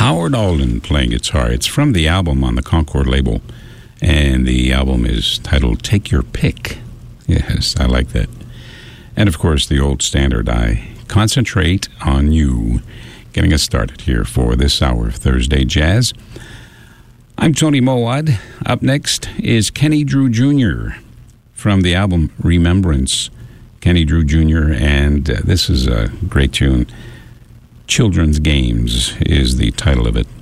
Howard Alden playing guitar. It's from the album on the Concord label, and the album is titled Take Your Pick. Yes, I like that. And of course, the old standard, I Concentrate on You, getting us started here for this hour of Thursday Jazz. I'm Tony Mowat. Up next is Kenny Drew Jr. from the album Remembrance. Kenny Drew Jr., and this is a great tune. Children's Games is the title of it.